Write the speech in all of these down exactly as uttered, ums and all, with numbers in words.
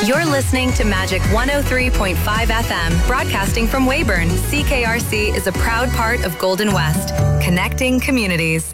You're listening to Magic one oh three point five F M, broadcasting from Weyburn. C K R C is a proud part of Golden West, connecting communities.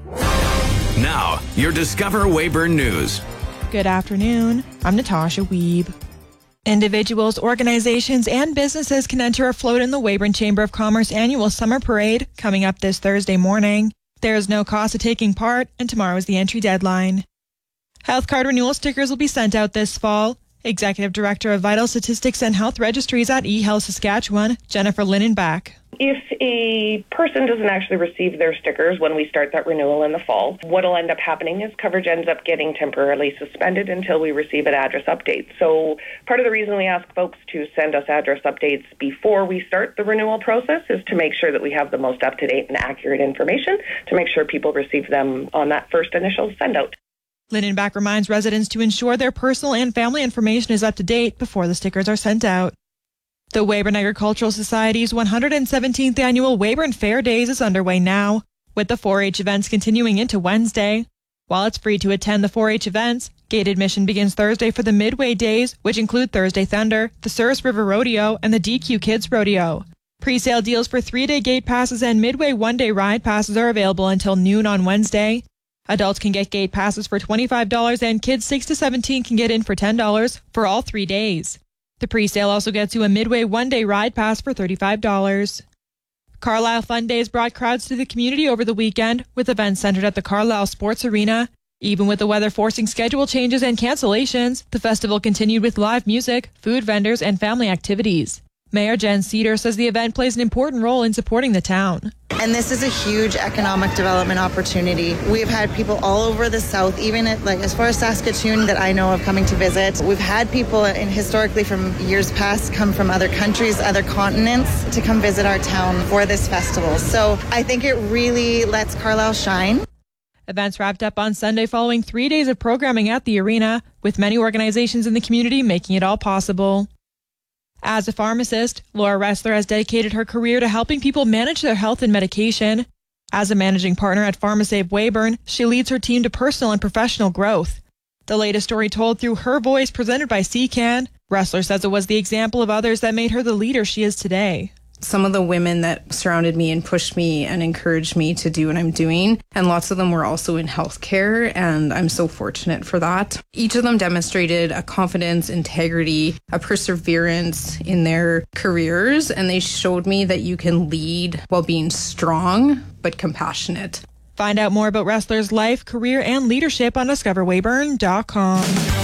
Now, your Discover Weyburn News. Good afternoon. I'm Natasha Wiebe. Individuals, organizations, and businesses can enter a float in the Weyburn Chamber of Commerce annual summer parade coming up this Thursday morning. There is no cost to taking part, and tomorrow is the entry deadline. Health card renewal stickers will be sent out this fall. Executive Director of Vital Statistics and Health Registries at eHealth Saskatchewan, Jennifer Linenbach. If a person doesn't actually receive their stickers when we start that renewal in the fall, what will end up happening is coverage ends up getting temporarily suspended until we receive an address update. So part of the reason we ask folks to send us address updates before we start the renewal process is to make sure that we have the most up-to-date and accurate information to make sure people receive them on that first initial send-out. Linenbach reminds residents to ensure their personal and family information is up to date before the stickers are sent out. The Weyburn Agricultural Society's one hundred seventeenth annual Weyburn Fair Days is underway now, with the four H events continuing into Wednesday. While it's free to attend the four H events, gate admission begins Thursday for the Midway Days, which include Thursday Thunder, the Souris River Rodeo, and the D Q Kids Rodeo. Pre-sale deals for three-day gate passes and Midway one-day ride passes are available until noon on Wednesday. Adults can get gate passes for twenty-five dollars and kids six to seventeen can get in for ten dollars for all three days. The pre-sale also gets you a Midway one-day ride pass for thirty-five dollars. Carlisle Fun Days brought crowds to the community over the weekend, with events centered at the Carlisle Sports Arena. Even with the weather forcing schedule changes and cancellations, the festival continued with live music, food vendors, and family activities. Mayor Jen Cedar says the event plays an important role in supporting the town. And this is a huge economic development opportunity. We've had people all over the south, even at, like as far as Saskatoon that I know of, coming to visit. We've had people in, historically from years past come from other countries, other continents to come visit our town for this festival. So I think it really lets Carlisle shine. Events wrapped up on Sunday following three days of programming at the arena, with many organizations in the community making it all possible. As a pharmacist, Laura Ressler has dedicated her career to helping people manage their health and medication. As a managing partner at PharmaSave Weyburn, she leads her team to personal and professional growth. The latest story told through her voice, presented by C C A N. Ressler says it was the example of others that made her the leader she is today. Some of the women that surrounded me and pushed me and encouraged me to do what I'm doing, and lots of them were also in healthcare, and I'm so fortunate for that. Each of them demonstrated a confidence, integrity, a perseverance in their careers, and they showed me that you can lead while being strong but compassionate. Find out more about Ressler's life, career, and leadership on discover weyburn dot com.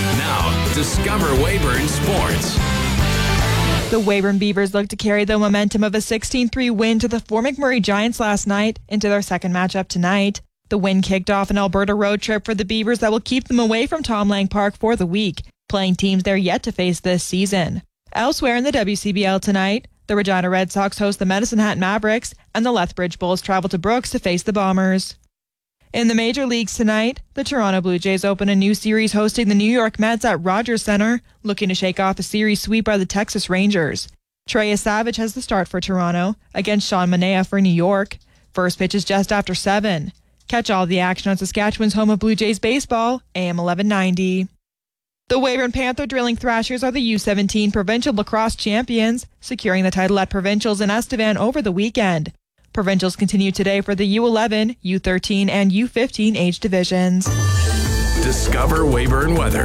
Now, Discover Weyburn Sports. The Weyburn Beavers look to carry the momentum of a sixteen three win to the Fort McMurray Giants last night into their second matchup tonight. The win kicked off an Alberta road trip for the Beavers that will keep them away from Tom Lang Park for the week, playing teams they're yet to face this season. Elsewhere in the W C B L tonight, the Regina Red Sox host the Medicine Hat Mavericks, and the Lethbridge Bulls travel to Brooks to face the Bombers. In the major leagues tonight, the Toronto Blue Jays open a new series hosting the New York Mets at Rogers Center, looking to shake off a series sweep by the Texas Rangers. Trey Savage has the start for Toronto against Sean Manaea for New York. First pitch is just after seven. Catch all the action on Saskatchewan's home of Blue Jays baseball, A M eleven ninety. The Weyburn Panther Drilling Thrashers are the U seventeen provincial lacrosse champions, securing the title at provincials in Estevan over the weekend. Provincials continue today for the U eleven, U thirteen, and U fifteen age divisions. Discover Weyburn weather.